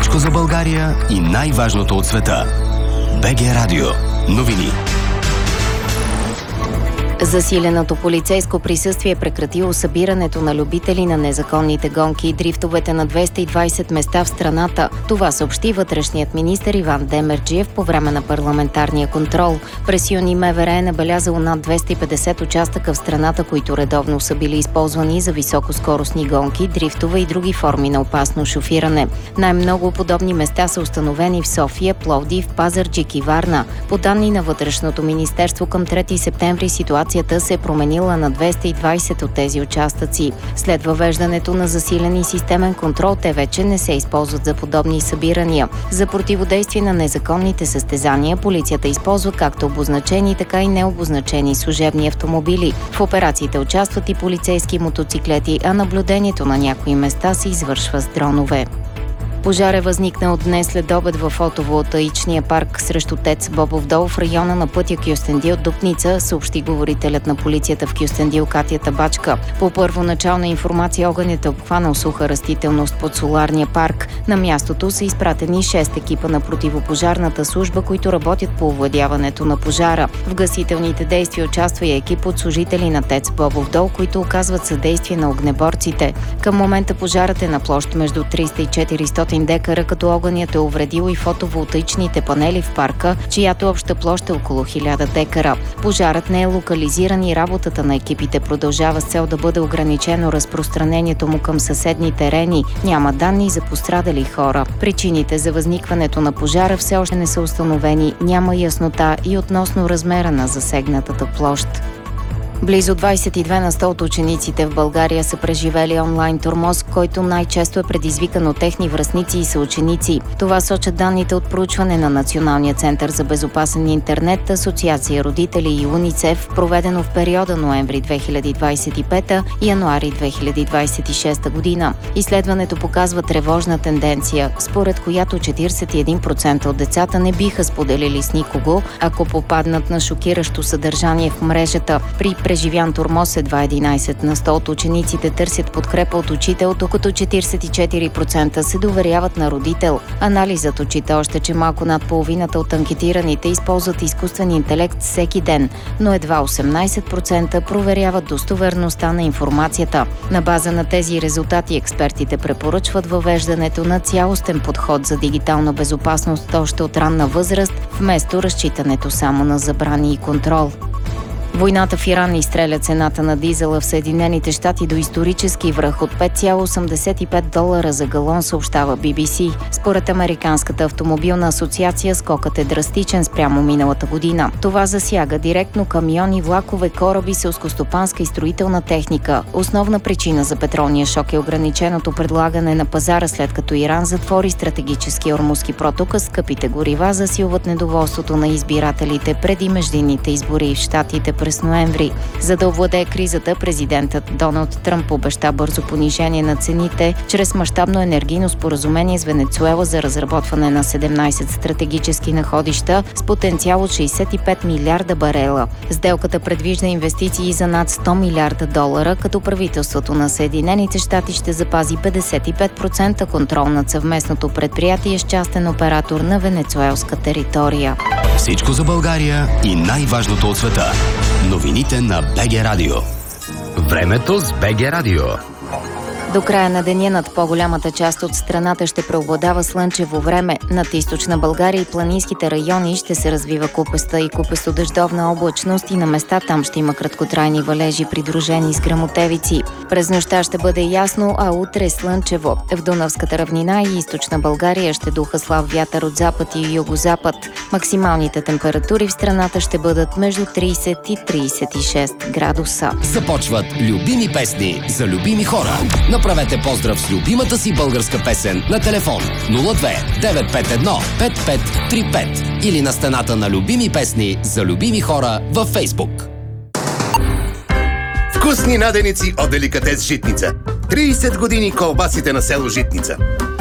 Всичко за България и най-важното от света. БГ Радио. Новини. Засиленото полицейско присъствие е прекратило събирането на любители на незаконните гонки и дрифтовете на 220 места в страната. Това съобщи вътрешният министър Иван Демерджиев по време на парламентарния контрол. През юни МВР е набелязало над 250 участъка в страната, които редовно са били използвани за високоскоростни гонки, дрифтове и други форми на опасно шофиране. Най-много подобни места са установени в София, Пловдив, Пазарджик и Варна. По данни на Вътрешното министерство към 3 септември ситуацията се е променила на 220 от тези участъци. След въвеждането на засилен и системен контрол, те вече не се използват за подобни събирания. За противодействие на незаконните състезания, полицията използва както обозначени, така и необозначени служебни автомобили. В операциите участват и полицейски мотоциклети, а наблюдението на някои места се извършва с дронове. Пожар е възникнал днес след обед в фотоволтаичния парк срещу ТЕЦ Бобов дол в района на пътя Кюстендил-Дупница, съобщи говорителят на полицията в Кюстендил Катя Табачка. По първоначална информация огънят е обхванал суха растителност под соларния парк. На мястото са изпратени 6 екипа на противопожарната служба, които работят по овладяването на пожара. В гасителните действия участва и екип от служители на ТЕЦ Бобов дол, които оказват съдействие на огнеборците. Към момента пожарът е на площ между 300 и 400 декара, като огънят е увредил и фотоволтаичните панели в парка, чиято обща площ е около 1000 декара. Пожарът не е локализиран и работата на екипите продължава с цел да бъде ограничено разпространението му към съседни терени. Няма данни за пострадали хора. Причините за възникването на пожара все още не са установени, няма яснота и относно размера на засегнатата площ. Близо 22% от учениците в България са преживели онлайн тормоз, който най-често е предизвикан от техни връстници и съученици. Това сочат данните от проучване на Националния център за безопасен интернет, Асоциация родители и УНИЦЕФ, проведено в периода ноември 2025 и януари 2026 година. Изследването показва тревожна тенденция, според която 41% от децата не биха споделили с никого, ако попаднат на шокиращо съдържание в мрежата. При преживян тормоз едва 11% от учениците търсят подкрепа от учител, докато 44% се доверяват на родител. Анализът отчита още, че малко над половината от анкетираните използват изкуствен интелект всеки ден, но едва 18% проверяват достоверността на информацията. На база на тези резултати експертите препоръчват въвеждането на цялостен подход за дигитална безопасност още от ранна възраст, вместо разчитането само на забрани и контрол. Войната в Иран изстреля цената на дизела в Съединените щати до исторически връх от $5,85 за галон, съобщава BBC. Според Американската автомобилна асоциация, скокът е драстичен спрямо миналата година. Това засяга директно камиони, влакове, кораби, селскостопанска и строителна техника. Основна причина за петролния шок е ограниченото предлагане на пазара, след като Иран затвори стратегически Ормузски проток, а скъпите горива засилват недоволството на избирателите преди междинните избори в щатите през ноември. За да овладее кризата, президентът Доналд Тръмп обеща бързо понижение на цените чрез мащабно енергийно споразумение с Венецуела за разработване на 17 стратегически находища с потенциал от 65 милиарда барела. Сделката предвижда инвестиции за над $100 милиарда, като правителството на Съединените щати ще запази 55% контрол над съвместното предприятие с частен оператор на венецуелска територия. Всичко за България и най-важното от света. Новините на БГ Радио. Времето с БГ Радио. До края на деня над по-голямата част от страната ще преобладава слънчево време. Над източна България и планинските райони ще се развива купеста и купесто-дъждовна облачност и на места там ще има краткотрайни валежи, придружени с гръмотевици. През нощта ще бъде ясно, а утре слънчево. В Дунавската равнина и източна България ще духа слаб вятър от запад и югозапад. Максималните температури в страната ще бъдат между 30 и 36 градуса. Започват любими песни за любими хора. Направете поздрав с любимата си българска песен на телефон 02 951 5535 или на стената на любими песни за любими хора във Фейсбук. Вкусни наденици от Деликатес Житница. 30 години колбасите на село Житница.